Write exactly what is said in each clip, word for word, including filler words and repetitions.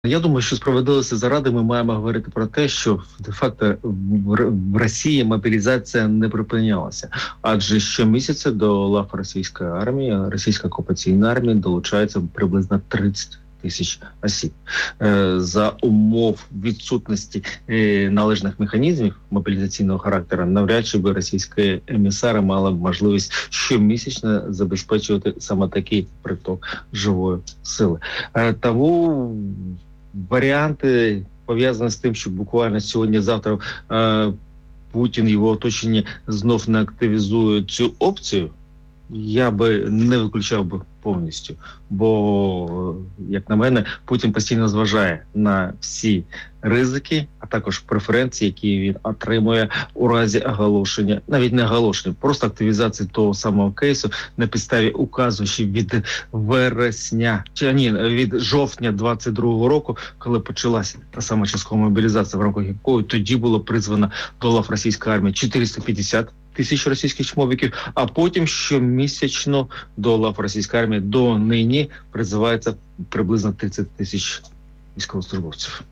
Я думаю, що справедливості заради ми маємо говорити про те, що де-факто в Росії мобілізація не припинялася. Адже щомісяця до лав російської армії, російської окупаційної армії долучається приблизно тридцять тисяч осіб. За умов відсутності належних механізмів мобілізаційного характеру, навряд чи би російські емісари мали можливість щомісячно забезпечувати саме такий приток живої сили. Тому варіанти, пов'язані з тим, що буквально сьогодні-завтра е, Путін і його оточення знов не активізують цю опцію, я би не виключав би повністю. Бо, як на мене, Путін постійно зважає на всі ризики, а також преференції, які він отримує у разі оголошення, навіть не оголошення, просто активізації того самого кейсу на підставі указу ще від вересня, чи ні, від жовтня двадцять другого року, коли почалася та сама часткова мобілізація, в рамках якої тоді було призвано до лав російської армії чотириста п'ятдесят тисяч російських чмобіків, а потім щомісячно до лав російської армії до нині призивається приблизно тридцять тисяч військовослужбовців.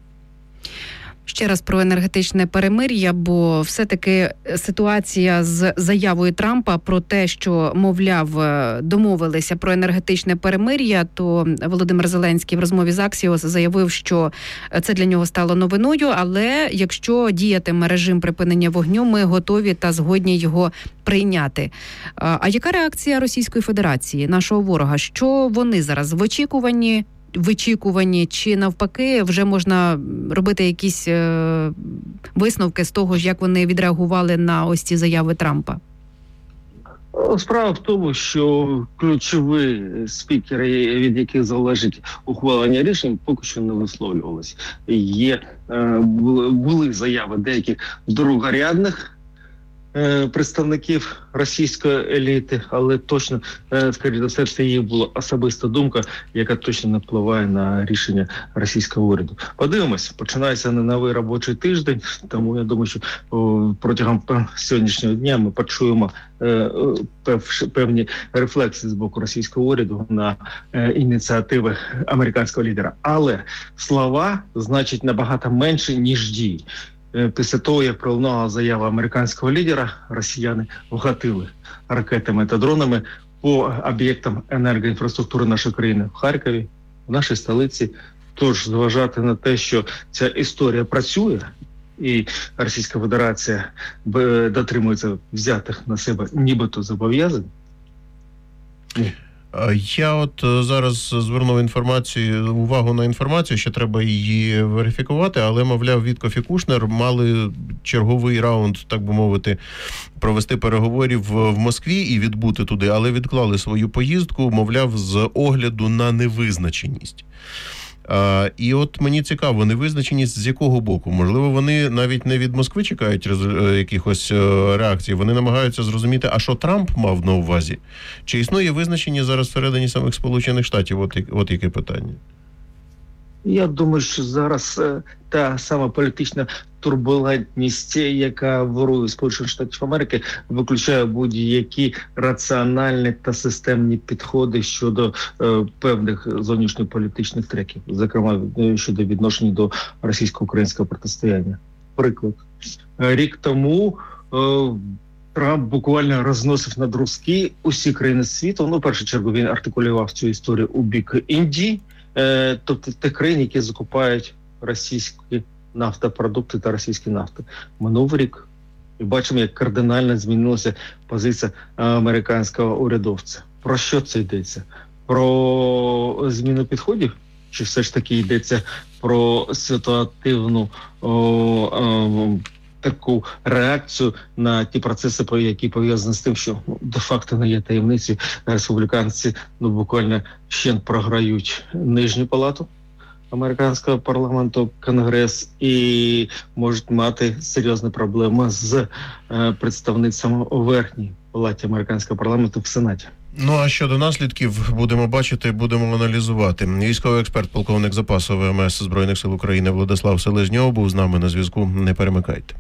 Ще раз про енергетичне перемир'я, бо все-таки ситуація з заявою Трампа про те, що, мовляв, домовилися про енергетичне перемир'я, то Володимир Зеленський в розмові з Axios заявив, що це для нього стало новиною, але якщо діятиме режим припинення вогню, ми готові та згодні його прийняти. А яка реакція Російської Федерації, нашого ворога? Що вони зараз в очікуванні? вичікувані, чи навпаки вже можна робити якісь е, висновки з того, як вони відреагували на ось ці заяви Трампа? Справа в тому, що ключові спікери, від яких залежить ухвалення рішень, поки що не висловлювалися. Є, е, були заяви деяких другорядних представників російської еліти, але точно, скоріше за все, це їх була особиста думка, яка точно не впливає на рішення російського уряду. Подивимось, починається не новий робочий тиждень, тому я думаю, що о, протягом сьогоднішнього дня ми почуємо е, пев, певні рефлексії з боку російського уряду на е, ініціативи американського лідера. Але слова значить набагато менше, ніж дії. Після того, як пролунала заява американського лідера, росіяни вгатили ракетами та дронами по об'єктам енергоінфраструктури нашої країни в Харкові, в нашій столиці. Тож, зважати на те, що ця історія працює, і Російська Федерація дотримується взятих на себе нібито зобов'язань. Я от зараз звернув інформацію, увагу на інформацію, що треба її верифікувати, але, мовляв, Вітков і Кушнер мали черговий раунд, так би мовити, провести переговорів в Москві і відбути туди, але відклали свою поїздку, мовляв, з огляду на невизначеність. А, і от мені цікаво, невизначеність з якого боку? Можливо, вони навіть не від Москви чекають резу... якихось реакцій, вони намагаються зрозуміти, а що Трамп мав на увазі? Чи існує визначення зараз всередині самих Сполучених Штатів? От, от яке питання. Я думаю, що зараз е, та сама політична турбулентність, яка вирує Сполучених Штатів Америки, виключає будь-які раціональні та системні підходи щодо е, певних зовнішньополітичних треків, зокрема щодо відношення до російсько-українського протистояння. Приклад. Рік тому е, Трамп буквально розносив на друзки усі країни світу. Ну, в першу чергу, він артикулював цю історію у бік Індії, е, тобто тих країн, які закупають російські нафтопродукти та російські нафти. Минув рік, і бачимо, як кардинально змінилася позиція американського урядовця. Про що це йдеться? Про зміну підходів? Чи все ж таки йдеться про ситуативну о, о, таку реакцію на ті процеси, які пов'язані з тим, що ну, де-факто не є таємницею, республіканці ну, буквально ще програють нижню палату американського парламенту, Конгрес, і можуть мати серйозні проблеми з е, представництвом у верхній палаті американського парламенту в Сенаті. Ну, а щодо наслідків, будемо бачити, будемо аналізувати. Військовий експерт, полковник запасу ВМС Збройних сил України Владислав Селезньов був з нами на зв'язку. Не перемикайте.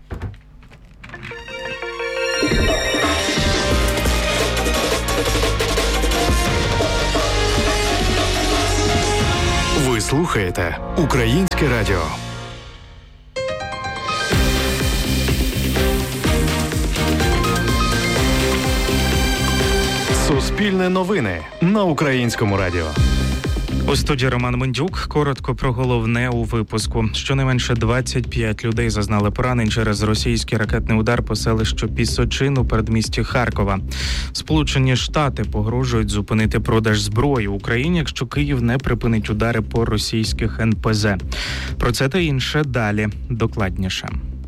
Ви слухаєте Українське радіо. Суспільне новини на Українському радіо. У студії Роман Мендюк. Коротко про головне у випуску. Щонайменше двадцять п'ять людей зазнали поранень через російський ракетний удар по селищу Пісочин у передмісті Харкова. Сполучені Штати погрожують зупинити продаж зброї Україні, якщо Київ не припинить удари по російських ен пе зе. Про це та інше далі, докладніше.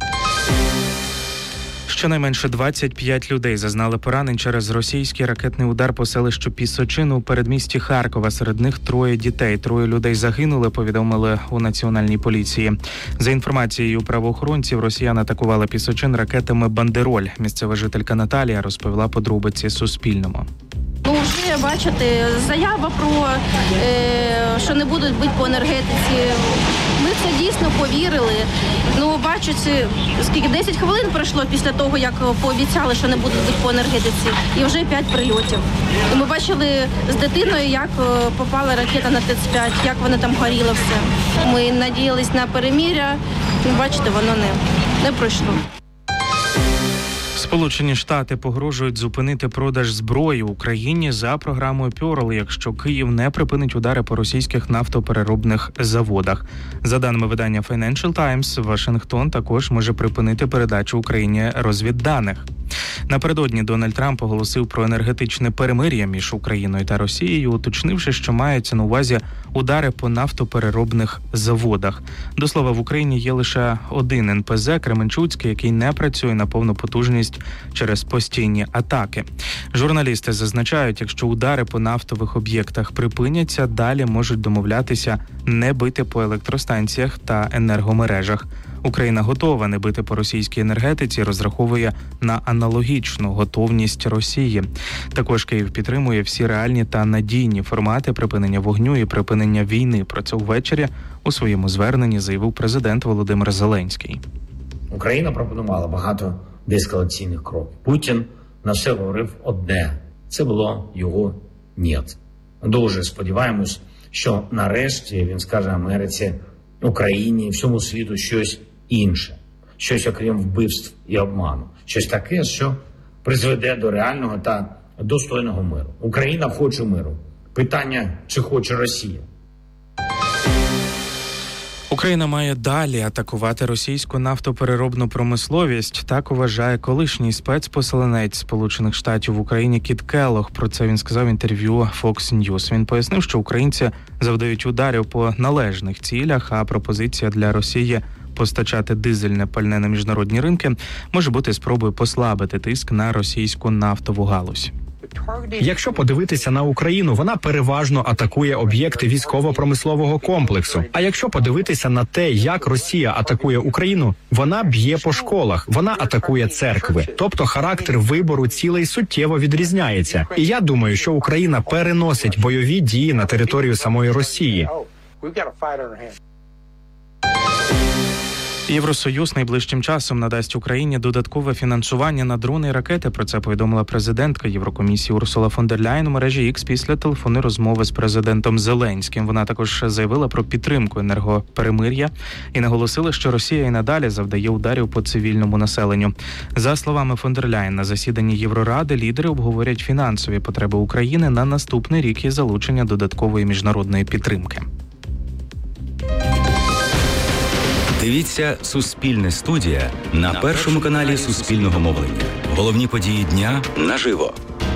Щонайменше двадцять п'ять людей зазнали поранень через російський ракетний удар по селищу Пісочин у передмісті Харкова. Серед них троє дітей. Троє людей загинули, повідомили у Національній поліції. За інформацією правоохоронців, росіяни атакували Пісочин ракетами «Бандероль». Місцева жителька Наталія розповіла подробиці Суспільному. Ну, вже, бачите, заява про, е, що не будуть бити по енергетиці. Ми в це дійсно повірили. Ну, бачите, скільки, десять хвилин пройшло після того, як пообіцяли, що не будуть бити по енергетиці. І вже п'ять прильотів. І ми бачили з дитиною, як попала ракета на Т Ц п'ять, як воно там горіло все. Ми надіялись на перемир'я, ну, бачите, воно не, не пройшло. Сполучені Штати погрожують зупинити продаж зброї Україні за програмою Пьорл, якщо Київ не припинить удари по російських нафтопереробних заводах. За даними видання Financial Times, Вашингтон також може припинити передачу Україні розвідданих. Напередодні Дональд Трамп оголосив про енергетичне перемир'я між Україною та Росією, уточнивши, що мається на увазі удари по нафтопереробних заводах. До слова, в Україні є лише один ен пе зе – Кременчуцький, який не працює на повну потужність через постійні атаки. Журналісти зазначають, якщо удари по нафтових об'єктах припиняться, далі можуть домовлятися не бити по електростанціях та енергомережах. Україна готова не бити по російській енергетиці, розраховує на аналогічну готовність Росії. Також Київ підтримує всі реальні та надійні формати припинення вогню і припинення війни. Про це ввечері у своєму зверненні заявив президент Володимир Зеленський. Україна пропонувала багато деескалаційних кроків. Путін на все говорив одне. Це було його «нєт». Дуже сподіваємось, що нарешті він скаже Америці, Україні, всьому світу щось інше. Щось окрім вбивств і обману. Щось таке, що призведе до реального та достойного миру. Україна хоче миру. Питання, чи хоче Росія. Україна має далі атакувати російську нафтопереробну промисловість. Так вважає колишній спецпосланець Сполучених Штатів в Україні Кіт Келлог. Про це він сказав в інтерв'ю Fox News. Він пояснив, що українці завдають ударів по належних цілях, а пропозиція для Росії постачати дизельне пальне на міжнародні ринки може бути спробою послабити тиск на російську нафтову галузь. Якщо подивитися на Україну, вона переважно атакує об'єкти військово-промислового комплексу. А якщо подивитися на те, як Росія атакує Україну, вона б'є по школах, вона атакує церкви. Тобто характер вибору цілей суттєво відрізняється. І я думаю, що Україна переносить бойові дії на територію самої Росії. Євросоюз найближчим часом надасть Україні додаткове фінансування на дрони і ракети. Про це повідомила президентка Єврокомісії Урсула фон дер Ляєн у мережі Ікс після телефонної розмови з президентом Зеленським. Вона також заявила про підтримку енергоперемир'я і наголосила, що Росія і надалі завдає ударів по цивільному населенню. За словами фон дер Ляєн, на засіданні Євроради лідери обговорять фінансові потреби України на наступний рік і залучення додаткової міжнародної підтримки. Дивіться «Суспільне студія» на першому каналі Суспільного мовлення. Головні події дня наживо.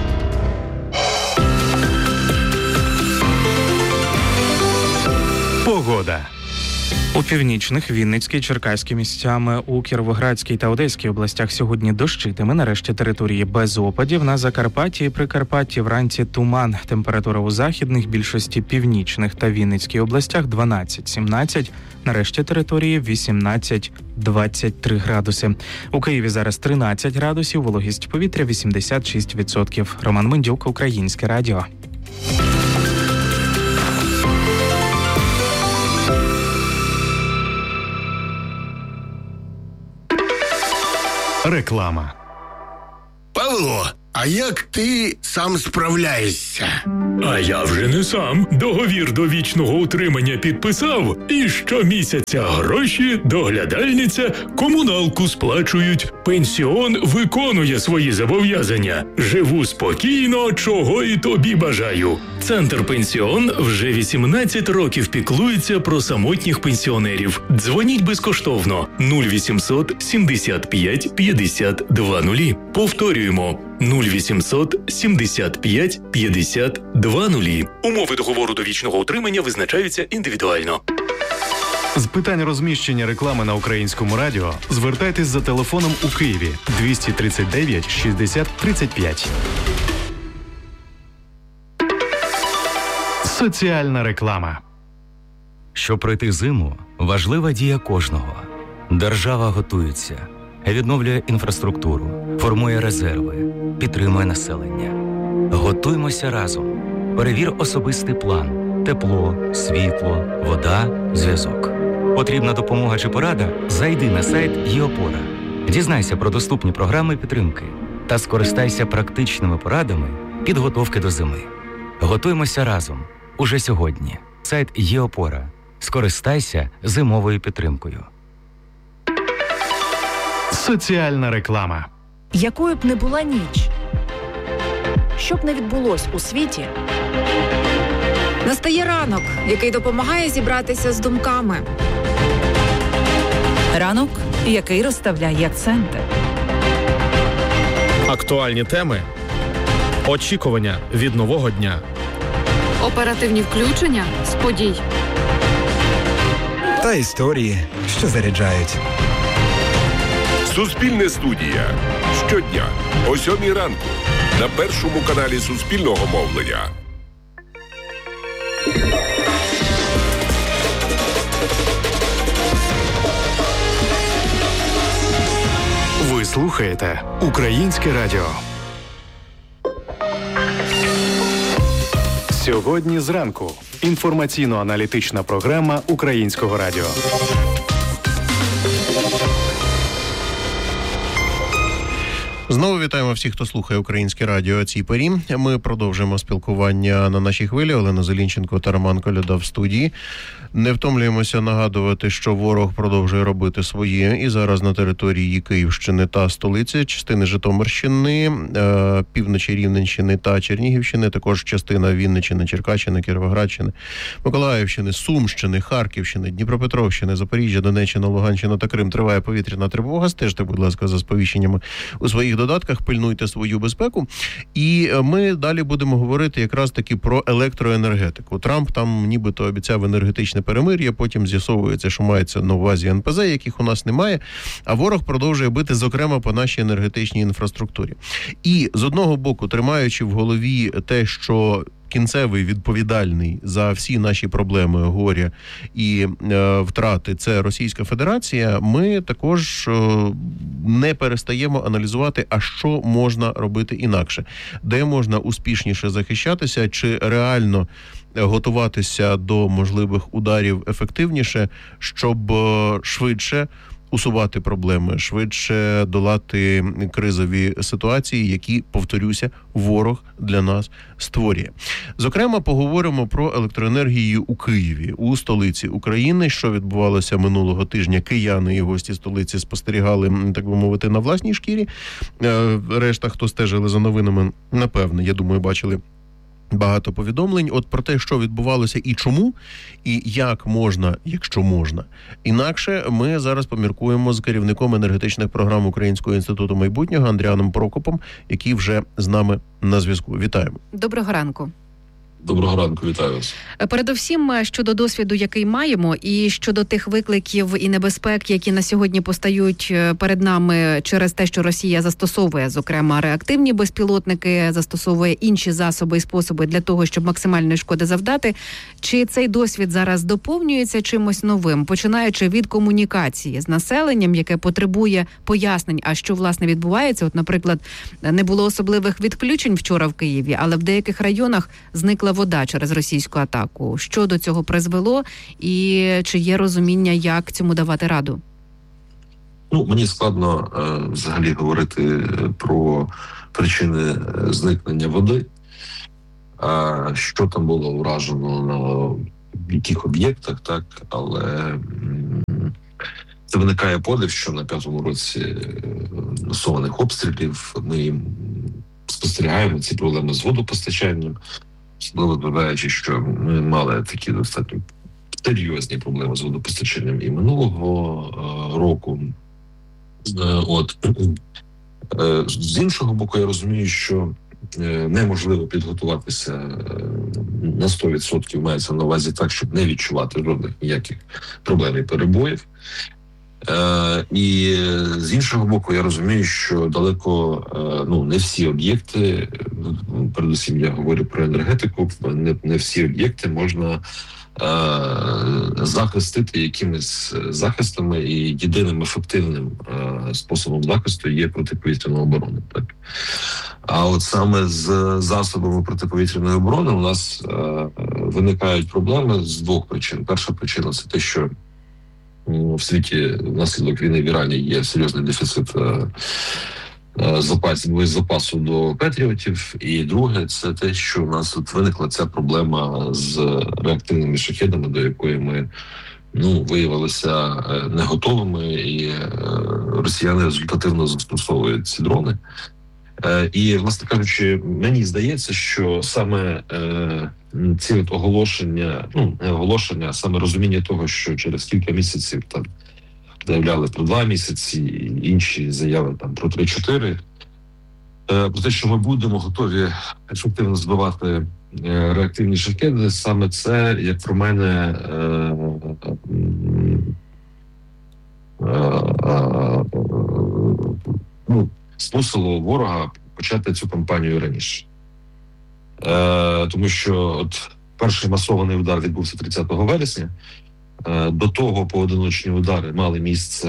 Погода. У північних, Вінницькій, Черкаській місцями, у Кіровоградській та Одеській областях сьогодні дощитиме, нарешті території без опадів. На Закарпатті і Прикарпатті вранці туман. Температура у західних, більшості північних та Вінницькій областях дванадцять-сімнадцять, нарешті території вісімнадцять-двадцять три градуси. У Києві зараз тринадцять градусів, вологість повітря вісімдесят шість відсотків. Роман Мендюк, Українське радіо. Реклама. Павло, а як ти сам справляєшся? А я вже не сам. Договір довічного утримання підписав, і щомісяця гроші, доглядальниця, комуналку сплачують. Пенсіон виконує свої зобов'язання. Живу спокійно, чого і тобі бажаю. Центр Пенсіон вже вісімнадцять років піклується про самотніх пенсіонерів. Дзвоніть безкоштовно нуль вісімсот сімдесят п'ять п'ятдесят два нулі. Повторюємо нуль вісімсот сімдесят п'ять п'ятдесят два нулі. Умови договору довічного утримання визначаються індивідуально. З питань розміщення реклами на Українському радіо звертайтесь за телефоном у Києві двісті тридцять дев'ять шістдесят тридцять п'ять. Соціальна реклама. Щоб пройти зиму, важлива дія кожного. Держава готується, відновлює інфраструктуру, формує резерви, підтримує населення. Готуймося разом. Перевір особистий план. Тепло, світло, вода, зв'язок. Потрібна допомога чи порада? Зайди на сайт ЄОПОРА. Дізнайся про доступні програми підтримки та скористайся практичними порадами підготовки до зими. Готуймося разом. Уже сьогодні. Сайт ЄОПОРА. Скористайся зимовою підтримкою. Соціальна реклама. Якою б не була ніч, що б не відбулось у світі, настає ранок, який допомагає зібратися з думками. Ранок, який розставляє акценти. Актуальні теми, очікування від нового дня. Оперативні включення з подій. Та історії, що заряджають. Суспільне студія. Щодня о сьомій ранку на першому каналі Суспільного мовлення. Ви слухаєте Українське радіо. Сьогодні зранку. Інформаційно-аналітична програма Українського радіо. Знову вітаємо всіх, хто слухає Українське радіо о цій порі. Ми продовжуємо спілкування на нашій хвилі. Олена Зелінченко та Роман Коляда в студії. Не втомлюємося нагадувати, що ворог продовжує робити своє. І зараз на території Київщини та столиці, частини Житомирщини, півночі Рівненщини та Чернігівщини, також частина Вінниччини, Черкащини, Кіровоградщини, Миколаївщини, Сумщини, Харківщини, Дніпропетровщини, Запоріжжя, Донеччина, Луганщина та Крим триває повітряна тривога. Стежте, будь ласка, за сповіщеннями у своїх додатках, пильнуйте свою безпеку. І ми далі будемо говорити якраз таки про електроенергетику. Трамп там нібито обіцяв енергетичне перемир'я, потім з'ясовується, що мається на увазі ен пе зет, яких у нас немає, а ворог продовжує бити, зокрема, по нашій енергетичній інфраструктурі. І, з одного боку, тримаючи в голові те, що кінцевий відповідальний за всі наші проблеми, горя і е, втрати – це Російська Федерація, ми також е, не перестаємо аналізувати, а що можна робити інакше, де можна успішніше захищатися, чи реально готуватися до можливих ударів ефективніше, щоб е, швидше усувати проблеми, швидше долати кризові ситуації, які, повторюся, ворог для нас створює. Зокрема, поговоримо про електроенергію у Києві, у столиці України, що відбувалося минулого тижня. Кияни і гості столиці спостерігали, так би мовити, на власній шкірі. Решта, хто стежили за новинами, напевне, я думаю, бачили багато повідомлень от про те, що відбувалося і чому, і як можна, якщо можна. Інакше ми зараз поміркуємо з керівником енергетичних програм Українського інституту майбутнього Андріаном Прокопом, який вже з нами на зв'язку. Вітаємо. Доброго ранку. Доброго ранку, вітаю вас. Передовсім щодо досвіду, який маємо, і щодо тих викликів і небезпек, які на сьогодні постають перед нами через те, що Росія застосовує, зокрема, реактивні безпілотники, застосовує інші засоби і способи для того, щоб максимальної шкоди завдати. Чи цей досвід зараз доповнюється чимось новим, починаючи від комунікації з населенням, яке потребує пояснень, а що, власне, відбувається? От, наприклад, не було особливих відключень вчора в Києві, але в деяких районах зникла вода через російську атаку. Що до цього призвело і чи є розуміння, як цьому давати раду? Ну, мені складно е, взагалі говорити про причини зникнення води, а що там було вражено на яких об'єктах, так, але м- це виникає подив, що на п'ятому році масованих обстрілів ми спостерігаємо ці проблеми з водопостачанням, особливо додаючи, що ми мали такі достатньо серйозні проблеми з водопостачанням і минулого е, року. Е, от. Е, з іншого боку, я розумію, що е, неможливо підготуватися е, на сто відсотків, мається на увазі так, щоб не відчувати жодних ніяких проблем і перебоїв. Е, і з іншого боку, я розумію, що далеко е, ну, не всі об'єкти, передусім я говорю про енергетику, не, не всі об'єкти можна захистити якимись захистами, і єдиним ефективним е, способом захисту є протиповітряна оборона. Так? А от саме з засобами протиповітряної оборони у нас е, виникають проблеми з двох причин. Перша причина – це те, що в світі внаслідок війни в Ірані є серйозний дефіцит е, запасів, запасу до патріотів. І друге, це те, що у нас от виникла ця проблема з реактивними шахедами, до якої ми ну, виявилися не готовими, і росіяни результативно застосовують ці дрони. І, власне кажучи, мені здається, що саме ці от оголошення, ну, не оголошення, а саме розуміння того, що через кілька місяців там заявляли про два місяці, інші заяви там про три-чотири. Про те, що ми будемо готові ефективно збивати реактивні шахеди, саме це, як про мене, ну, змусило ворога почати цю кампанію раніше. Тому що от перший масований удар відбувся тридцятого вересня. До того поодиночні удари мали місце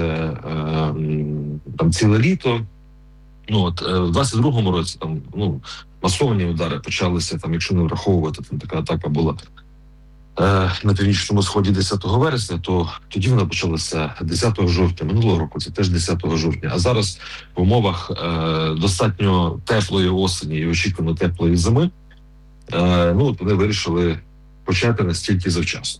там ціле літо. Ну от в двадцять другому році там ну масовані удари почалися там, якщо не враховувати, там така атака була е, на північному сході десятого вересня, то тоді вона почалася десятого жовтня минулого року. Це теж десятого жовтня. А зараз в умовах е, достатньо теплої осені і очікувано теплої зими, е, ну от вони вирішили почати настільки завчасно.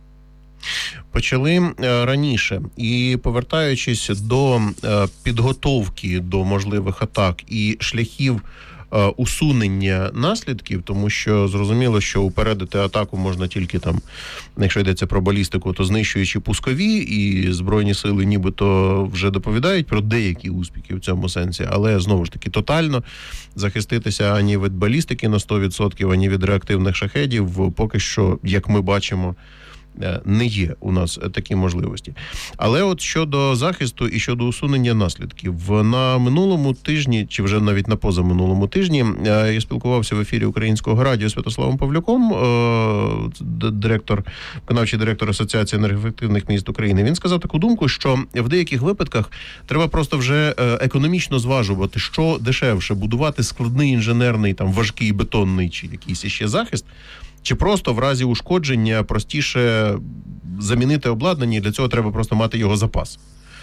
Почали раніше. І повертаючись до підготовки до можливих атак і шляхів усунення наслідків, тому що зрозуміло, що упередити атаку можна тільки там, якщо йдеться про балістику, то знищуючи пускові, і Збройні сили нібито вже доповідають про деякі успіхи в цьому сенсі, але знову ж таки тотально захиститися ані від балістики на сто відсотків, ані від реактивних шахедів поки що, як ми бачимо, не є у нас такі можливості. Але от щодо захисту і щодо усунення наслідків, на минулому тижні, чи вже навіть на позаминулому тижні, я спілкувався в ефірі Українського радіо з Святославом Павлюком, директор, виконавчий директор Асоціації енергоефективних міст України. Він сказав таку думку, що в деяких випадках треба просто вже економічно зважувати, що дешевше, будувати складний інженерний, там, важкий бетонний чи якийсь іще захист, чи просто в разі ушкодження простіше замінити обладнання, і для цього треба просто мати його запас.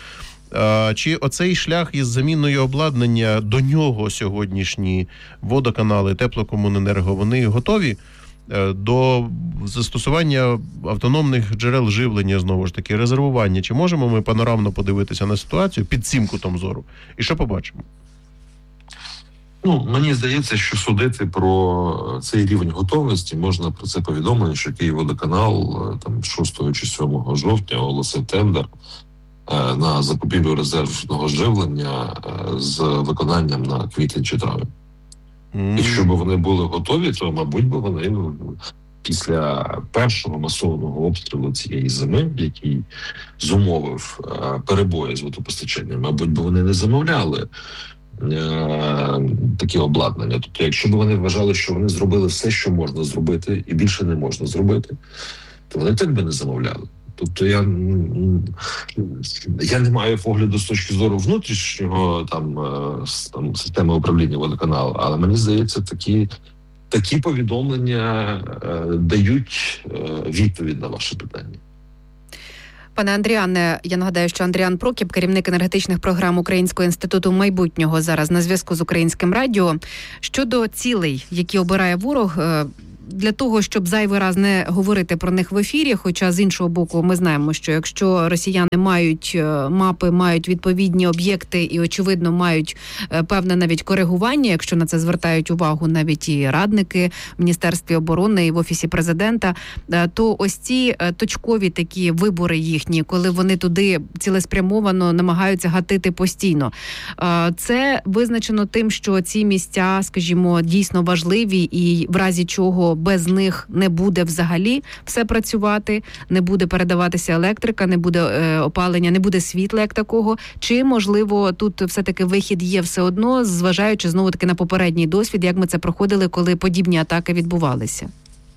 Чи оцей шлях із заміною обладнання, до нього сьогоднішні водоканали, теплокомуненерго, вони готові до застосування автономних джерел живлення, знову ж таки, резервування? Чи можемо ми панорамно подивитися на ситуацію під цим кутом зору? І що побачимо? Ну, мені здається, що судити про цей рівень готовності можна про це повідомити, що Київводоканал там шостого чи сьомого жовтня оголосив тендер на закупівлю резервного живлення з виконанням на квітень чи травень. Mm. Якщо б вони були готові, то, мабуть, би вони після першого масованого обстрілу цієї зими, який зумовив перебої з водопостачанням, мабуть, би вони не замовляли такі обладнання. Тобто, якщо б вони вважали, що вони зробили все, що можна зробити, і більше не можна зробити, то вони так би не замовляли. Тобто я, я не маю погляду з точки зору внутрішнього там, там системи управління водоканалу, але мені здається, такі, такі повідомлення дають відповідь на ваше питання. Пане Андріане, я нагадаю, що Андріан Прокіп, керівник енергетичних програм Українського інституту майбутнього, зараз на зв'язку з Українським радіо. Щодо цілей, які обирає ворог, для того, щоб зайвий раз не говорити про них в ефірі, хоча з іншого боку ми знаємо, що якщо росіяни мають мапи, мають відповідні об'єкти і, очевидно, мають певне навіть коригування, якщо на це звертають увагу навіть і радники в Міністерстві оборони і в Офісі Президента, то ось ці точкові такі вибори їхні, коли вони туди цілеспрямовано намагаються гатити постійно, це визначено тим, що ці місця, скажімо, дійсно важливі і в разі чого без них не буде взагалі все працювати, не буде передаватися електрика, не буде е, опалення, не буде світла як такого. Чи, можливо, тут все-таки вихід є все одно, зважаючи знову-таки на попередній досвід, як ми це проходили, коли подібні атаки відбувалися?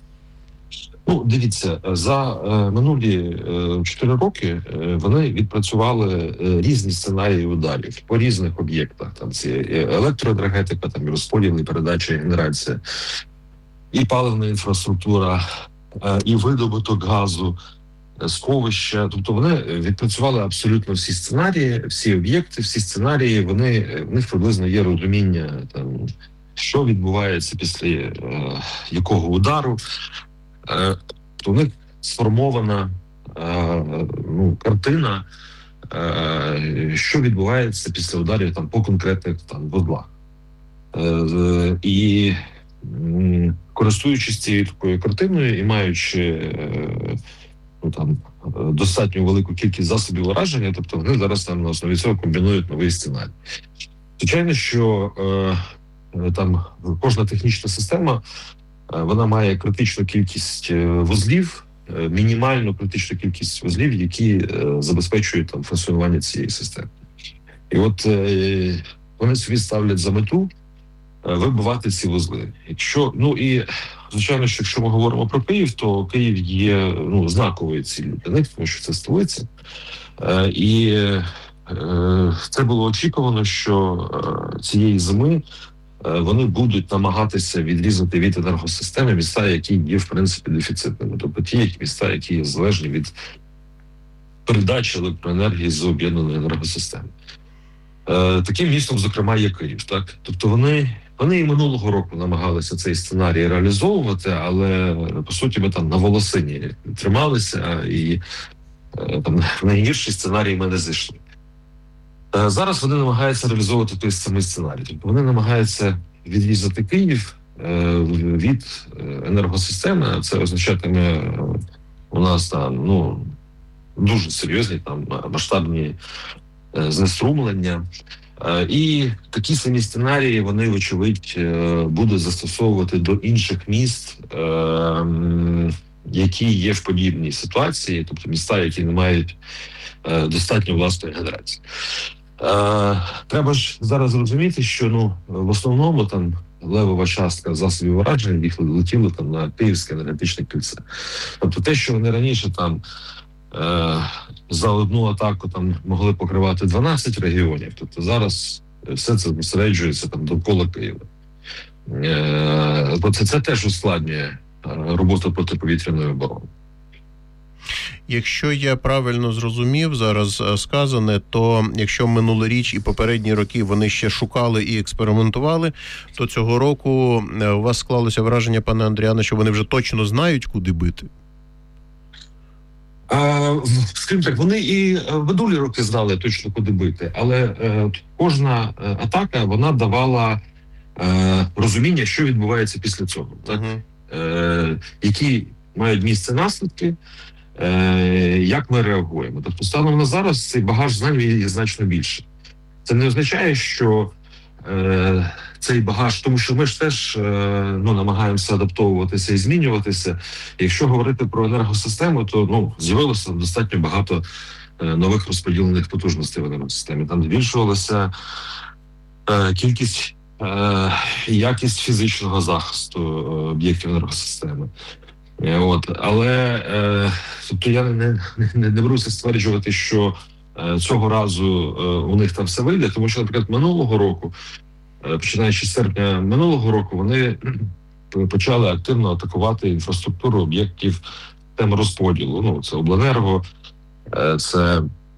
Ну, дивіться, за е, минулі чотири е, роки е, вони відпрацювали е, різні сценарії ударів по різних об'єктах. Там ці електроенергетика, там і розподіл, і передача, і генерація, і паливна інфраструктура, і видобуток газу, сховища. Тобто вони відпрацювали абсолютно всі сценарії, всі об'єкти, всі сценарії. Вони, в них приблизно є розуміння, там, що відбувається після е, якого удару. Е, то в них сформована е, ну, картина, е, що відбувається після ударів там, по конкретних там, вузлах. Е, і користуючись цією такою картиною і маючи ну, там, достатньо велику кількість засобів ураження, тобто вони зараз там на основі цього комбінують новий сценарій. Звичайно, що е, там кожна технічна система е, вона має критичну кількість вузлів, е, мінімальну критичну кількість вузлів, які е, забезпечують там функціонування цієї системи. І от е, вони собі ставлять за мету вибивати ці вузли. Якщо, ну і, звичайно, що якщо ми говоримо про Київ, то Київ є ну, знаковою ціллю для них, тому що це столиця. Е, і е, це було очікувано, що е, цієї зими е, вони будуть намагатися відрізати від енергосистеми міста, які є, в принципі, дефіцитними. Тобто ті міста, які є залежні від передачі електроенергії з об'єднаної енергосистеми. Е, таким містом, зокрема, є Київ. Так? Тобто вони Вони і минулого року намагалися цей сценарій реалізовувати, але, по суті, ми там на волосині трималися, і там в найгірший сценарій ми не зайшли. Зараз вони намагаються реалізовувати той самий сценарій. Тобто вони намагаються відрізати Київ від енергосистеми, а це означатиме у нас там, ну, дуже серйозні там масштабні знеструмлення. І такі самі сценарії вони, вочевидь, будуть застосовувати до інших міст, які є в подібній ситуації, тобто міста, які не мають достатньо власної генерації. Треба ж зараз розуміти, що ну, в основному там левова частка засобів ураження їх летіли там на Київське енергетичне кільце. Тобто те, що вони раніше там за одну атаку там могли покривати дванадцять регіонів, тобто зараз все це зосереджується там довкола Києва. Бо це, це теж ускладнює роботу протиповітряної оборони. Якщо я правильно зрозумів зараз сказане, то якщо минулоріч і попередні роки вони ще шукали і експериментували, то цього року у вас склалося враження, пане Андріане, що вони вже точно знають, куди бити? А, скажімо так, вони і в минулі роки знали точно, куди бити, але е, кожна атака, вона давала е, розуміння, що відбувається після цього. Так? Uh-huh. Е, які мають місце наслідки, е, як ми реагуємо. Тобто станом на зараз цей багаж знань є значно більше. Це не означає, що е, цей багаж, тому що ми ж теж е, ну, намагаємося адаптовуватися і змінюватися. Якщо говорити про енергосистему, то ну, з'явилося достатньо багато е, нових розподілених потужностей в енергосистемі. Там збільшувалася е, кількість е, і якість фізичного захисту е, об'єктів енергосистеми. Е, от. Але е, тобто я не, не, не беруся стверджувати, що е, цього разу е, у них там все вийде, тому що, наприклад, минулого року, починаючи з серпня минулого року, вони почали активно атакувати інфраструктуру об'єктів тем розподілу. Ну, це обленерго, це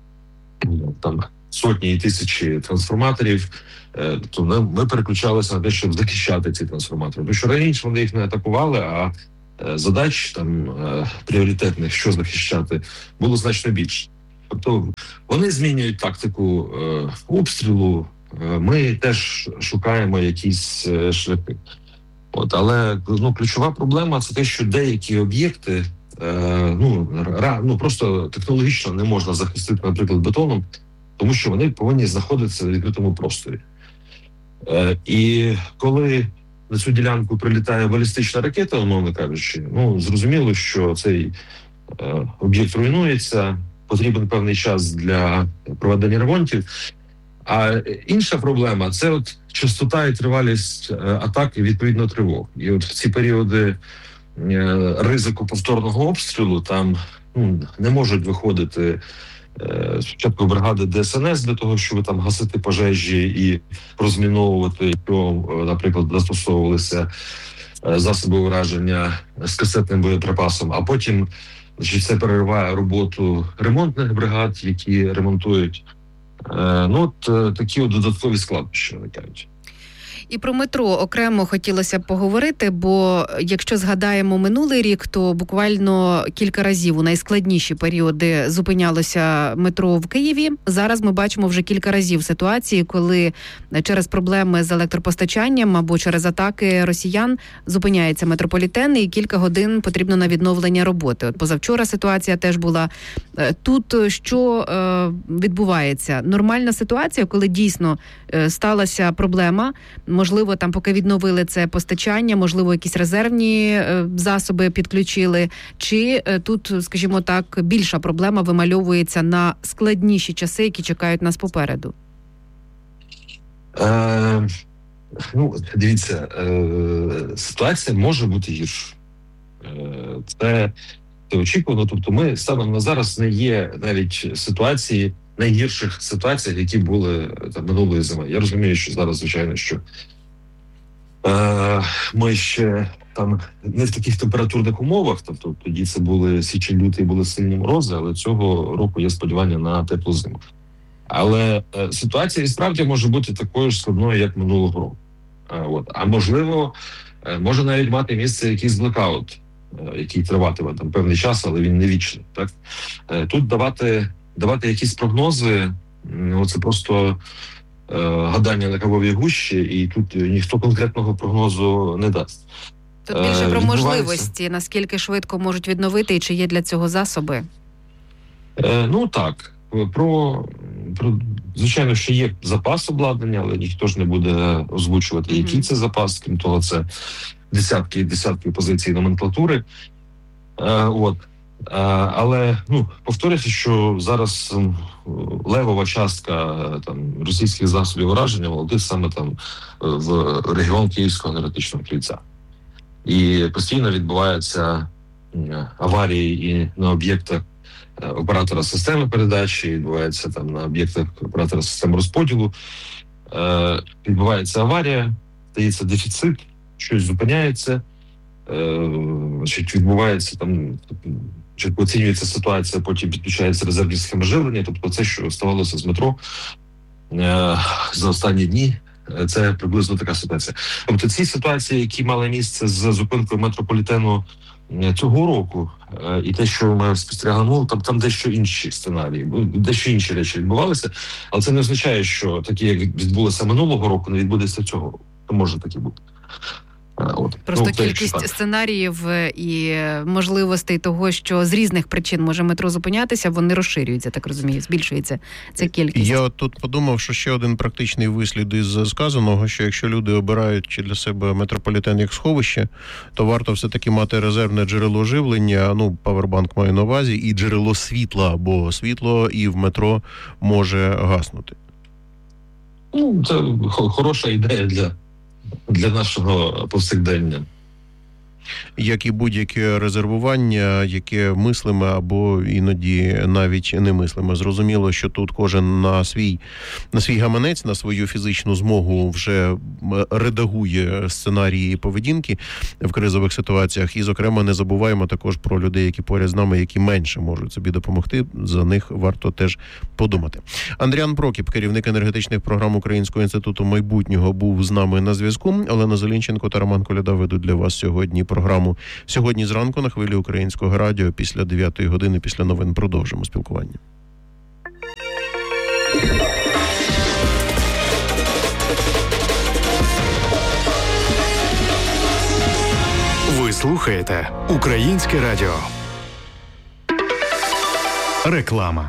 там сотні і тисячі трансформаторів. То ми, ми переключалися на те, щоб захищати ці трансформатори. Тому що раніше вони їх не атакували, а задач там пріоритетних, що захищати, було значно більше. Тобто вони змінюють тактику е, обстрілу, е, ми теж шукаємо якісь е, шляхи. От, але ну, ключова проблема – це те, що деякі об'єкти е, ну, ра, ну, просто технологічно не можна захистити, наприклад, бетоном, тому що вони повинні знаходитися в відкритому просторі. Е, і коли на цю ділянку прилітає балістична ракета, умовно кажучи, ну, зрозуміло, що цей е, об'єкт руйнується, потрібен певний час для проведення ремонтів. А інша проблема – це от частота і тривалість атак і, відповідно, тривог. І от в ці періоди ризику повторного обстрілу там ну, не можуть виходити е, спочатку бригади Де Ес Ен Ес для того, щоб там гасити пожежі і розміновувати, що, наприклад, застосовувалися засоби ураження з касетним боєприпасом, а потім значить, це перериває роботу ремонтних бригад, які ремонтують. Е, ну, от такі от додаткові складнощі виникають. І про метро окремо хотілося б поговорити, бо якщо згадаємо минулий рік, то буквально кілька разів у найскладніші періоди зупинялося метро в Києві. Зараз ми бачимо вже кілька разів ситуації, коли через проблеми з електропостачанням або через атаки росіян зупиняється метрополітен і кілька годин потрібно на відновлення роботи. От позавчора ситуація теж була. Тут що е, відбувається? Нормальна ситуація, коли дійсно е, сталася проблема, можливо, там поки відновили це постачання, можливо, якісь резервні е, засоби підключили, чи е, тут, скажімо так, більша проблема вимальовується на складніші часи, які чекають нас попереду? Е, ну, дивіться, е, ситуація може бути гірша. Е, це Це очікувано, тобто ми станом на зараз не є навіть ситуації, найгірших ситуаціях, які були там минулої зими. Я розумію, що зараз, звичайно, що е, ми ще там не в таких температурних умовах, тобто тоді це були січень-лютий, були сильні морози, але цього року є сподівання на теплу зиму. Але е, ситуація і справді може бути такою ж складною, як минулого року. Е, от. А можливо, е, може навіть мати місце якийсь блекаут, який триватиме там певний час, але він не вічний. Так? Тут давати, давати якісь прогнози, ну, це просто е, гадання на кавовій гущі, і тут ніхто конкретного прогнозу не дасть. Тут більше про можливості, наскільки швидко можуть відновити і чи є для цього засоби? Е, ну так, про, про звичайно, що є запас обладнання, але ніхто ж не буде озвучувати, mm-hmm. який це запас, крім того, це десятки і десятки позицій номенклатури. Е, от. Е, але, ну, повторюся, що зараз е, левова частка е, там, російських засобів ураження летить саме там в регіон Київського енергетичного кільця. І постійно відбуваються е, аварії і на об'єктах е, оператора системи передачі, відбувається там на об'єктах оператора системи розподілу. Е, відбувається аварія, стається дефіцит, щось зупиняється, е, значить, відбувається там, оцінюється ситуація, потім підключається резервні схеми живлення, тобто це, що ставалося з метро е, за останні дні, це приблизно така ситуація. Тобто ці ситуації, які мали місце з зупинкою метрополітену цього року, е, і те, що ми спостерігали, ну, там, там дещо інші сценарії, дещо інші речі відбувалися, але це не означає, що такі, як відбулося минулого року, не відбудеться цього року. То може таки бути. От. Просто ну, кількість так. сценаріїв і можливостей того, що з різних причин може метро зупинятися, вони розширюються, так розумію, збільшується ця кількість. Я от тут подумав, що ще один практичний вислід із сказаного, що якщо люди обирають чи для себе метрополітен як сховище, то варто все-таки мати резервне джерело живлення, ну, павербанк маю на увазі, і джерело світла, бо світло і в метро може гаснути. Ну, це хороша ідея для, для нашого повсякдення. як і будь-яке резервування, яке мислиме або іноді навіть немислиме. Зрозуміло, що тут кожен на свій, на свій гаманець, на свою фізичну змогу вже редагує сценарії поведінки в кризових ситуаціях. І, зокрема, не забуваємо також про людей, які поряд з нами, які менше можуть собі допомогти. За них варто теж подумати. Андріан Прокіп, керівник енергетичних програм Українського інституту майбутнього, був з нами на зв'язку. Олена Зелінченко та Роман Коляда ведуть для вас сьогодні програму «Сьогодні зранку» на хвилі Українського радіо. Після дев'ятої години, після новин, продовжимо спілкування. Ви слухаєте Українське радіо. Реклама.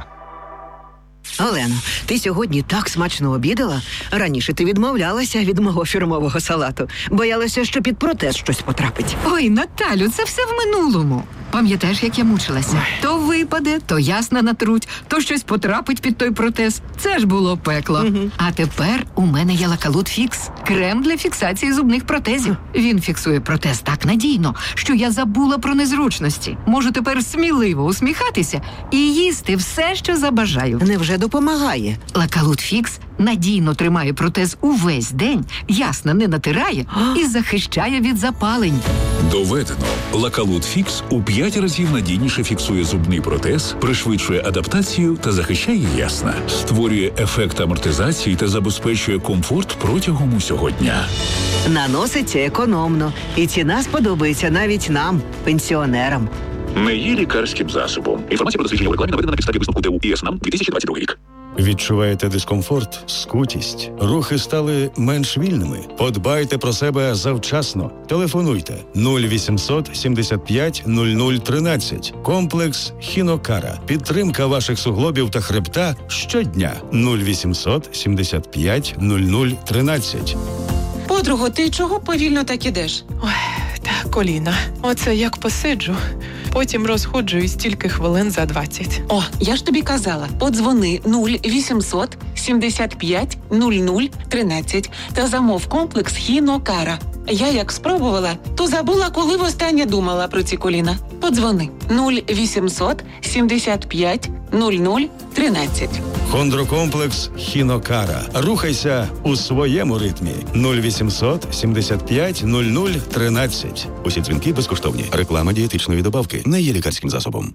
Олено, ти сьогодні так смачно обідала. Раніше ти відмовлялася від мого фірмового салату. Боялася, що під протез щось потрапить. Ой, Наталю, це все в минулому. Пам'ятаєш, як я мучилася? То випаде, то ясна натруть, то щось потрапить під той протез. Це ж було пекло. Угу. А тепер у мене є Лакалут Фікс. Крем для фіксації зубних протезів. Він фіксує протез так надійно, що я забула про незручності. Можу тепер сміливо усміхатися і їсти все, що забажаю. Невже допомагає? Лакалут Фікс надійно тримає протез увесь день, ясно не натирає і захищає від запалень. Доведено. Лакалут Фікс у п'ять разів надійніше фіксує зубний протез, пришвидшує адаптацію та захищає ясна. Створює ефект амортизації та забезпечує комфорт протягом усього дня. Наноситься економно. І ціна сподобається навіть нам, пенсіонерам. Не є лікарським засобом. Інформація про дослідження у рекламі наведена на підставі висновку ТУ ІС НАМ дві тисячі двадцять другий рік. Відчуваєте дискомфорт, скутість, рухи стали менш вільними? Подбайте про себе завчасно. Телефонуйте нуль вісімсот сімдесят п'ять нуль нуль тринадцять. Комплекс Хінокара. Підтримка ваших суглобів та хребта щодня. нуль вісімсот сімдесят п'ять нуль нуль тринадцять. Подруго, ти чого повільно так ідеш? Ой, та коліна. Оце як посиджу. Потім розходжуюсь тільки хвилин за двадцять. О, я ж тобі казала, подзвони нуль вісімсот сімдесят п'ять нуль нуль тринадцять та замов комплекс Хінокара. Я як спробувала, то забула, коли востаннє думала про ці коліна. Подзвони нуль вісімсот сімдесят п'ять нуль нуль тринадцять. Хондрокомплекс Хінокара. Рухайся у своєму ритмі. нуль вісімсот сімдесят п'ять нуль нуль тринадцять. Усі дзвінки безкоштовні. Реклама дієтичної добавки не є лікарським засобом.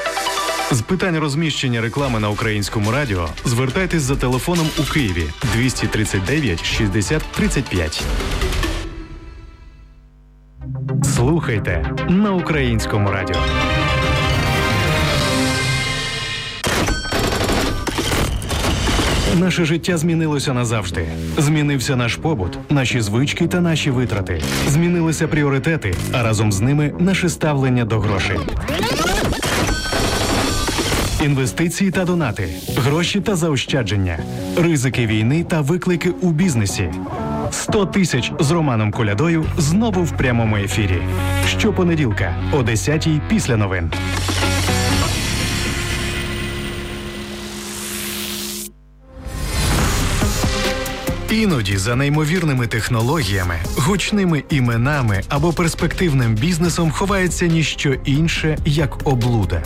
З питань розміщення реклами на Українському радіо звертайтесь за телефоном у Києві двісті тридцять дев'ять шістдесят тридцять п'ять. Слухайте на Українському радіо. Наше життя змінилося назавжди. Змінився наш побут, наші звички та наші витрати. Змінилися пріоритети, а разом з ними наше ставлення до грошей. Інвестиції та донати, гроші та заощадження, ризики війни та виклики у бізнесі. сто тисяч з Романом Колядою знову в прямому ефірі. Щопонеділка о десятій після новин. Іноді за неймовірними технологіями, гучними іменами або перспективним бізнесом ховається ніщо інше, як облуда.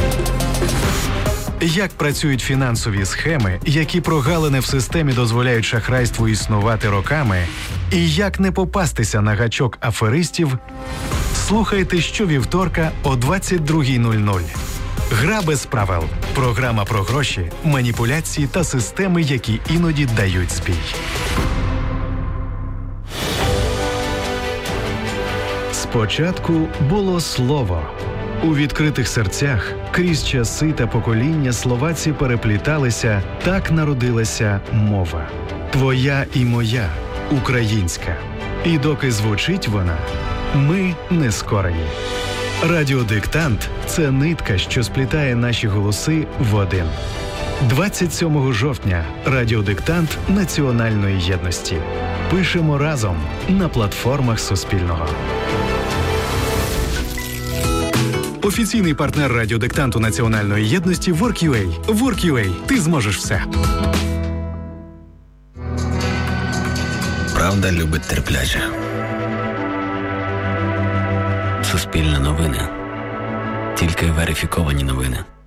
Як працюють фінансові схеми, які прогалини в системі дозволяють шахрайству існувати роками, і як не попастися на гачок аферистів, слухайте щовівторка о двадцять другій нуль нуль. Гра без правил. Програма про гроші, маніпуляції та системи, які іноді дають збій. Спочатку було слово. У відкритих серцях крізь часи та покоління слова ці перепліталися, так народилася мова. Твоя і моя, українська. І доки звучить вона, ми не скорені. Радіодиктант – це нитка, що сплітає наші голоси в один. двадцять сьомого жовтня Радіодиктант Національної єдності. Пишемо разом на платформах Суспільного. Офіційний партнер радіодиктанту Національної єдності WorkUA. WorkUA. Ти зможеш все. Правда любить терплячих. Суспільне новини. Тільки верифіковані новини.